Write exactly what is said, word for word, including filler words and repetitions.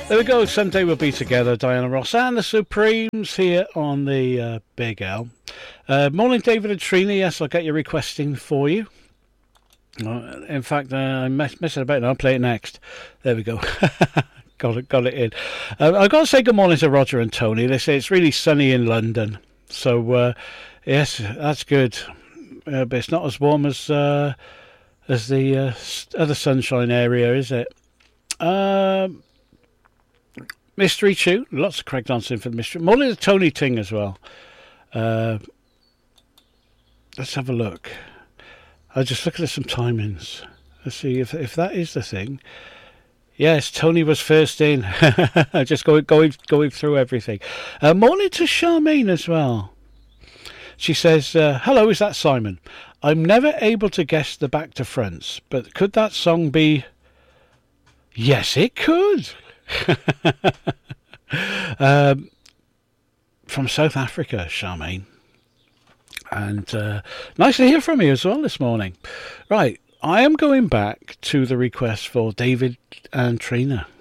There we go. Someday we'll be together. Diana Ross and the Supremes here on the uh, Big L. Uh, morning, David and Trina. Yes, I'll get your requesting for you. Uh, in fact, uh, I'm mess- messing about now. I'll play it next. There we go. got it. Got it in. Uh, I've got to say good morning to Roger and Tony. They say it's really sunny in London. So uh, yes, that's good. Uh, but it's not as warm as uh, as the uh, other sunshine area, is it? Um. Mystery Tune, lots of Craig dancing for the mystery. Morning to Tony Ting as well. Uh, let's have a look. I'll just look at some timings. Let's see if if that is the thing. Yes, Tony was first in. Just going going going through everything. Uh, morning to Charmaine as well. She says, uh, "Hello, is that Simon? I'm never able to guess the back to fronts, but could that song be?" Yes, it could. um, from South Africa, Charmaine, and uh, nice to hear from you as well this morning. Right, I am going back to the request for David and Trina.